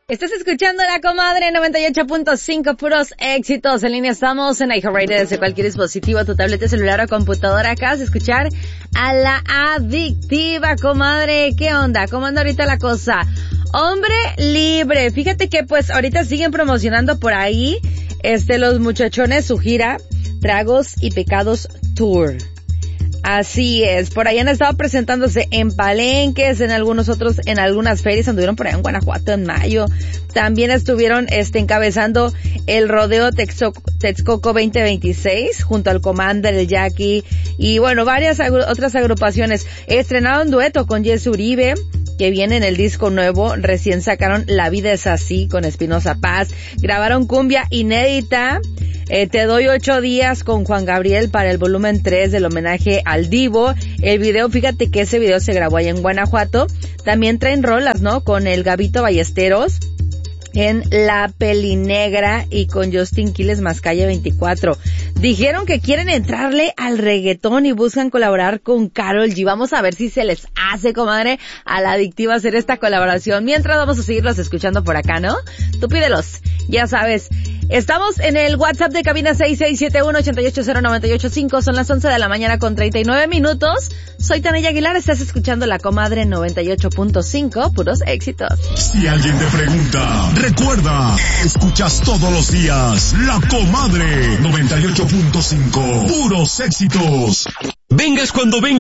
Estás escuchando La Comadre 98.5, puros éxitos. En línea estamos en iHeartRadio desde cualquier dispositivo, tu tableta, celular o computadora. Acabas de escuchar a La Adictiva, comadre. ¿Qué onda? ¿Cómo anda ahorita la cosa? Hombre libre. Fíjate que pues ahorita siguen promocionando por ahí, los muchachones su gira Tragos y Pecados Tour. Así es, por ahí han estado presentándose en palenques, en algunos otros, en algunas ferias, anduvieron por allá en Guanajuato en mayo. También estuvieron, encabezando el rodeo Texcoco 2026, junto al Commander, el Jackie, y bueno, varias otras agrupaciones. Estrenaron dueto con Jesse Uribe, que viene en el disco nuevo. Recién sacaron La Vida es Así con Espinoza Paz. Grabaron cumbia inédita, Te Doy 8 días con Juan Gabriel para el volumen 3 del homenaje al Divo. El video, fíjate que ese video se grabó allá en Guanajuato. También traen rolas, ¿no? Con el Gabito Ballesteros en La Pelinegra y con Justin Quiles más Calle 24. Dijeron que quieren entrarle al reggaetón y buscan colaborar con Karol G. Vamos a ver si se les hace, comadre, a La Adictiva hacer esta colaboración. Mientras vamos a seguirlos escuchando por acá, ¿no? Tú pídelos, ya sabes. Estamos en el WhatsApp de cabina 6671-880-985. Son las 11 de la mañana con 39 minutos. Soy Tania Aguilar, estás escuchando La Comadre 98.5, puros éxitos. Si alguien te pregunta, recuerda, escuchas todos los días La Comadre 98.5, puros éxitos. Vengas cuando vengas.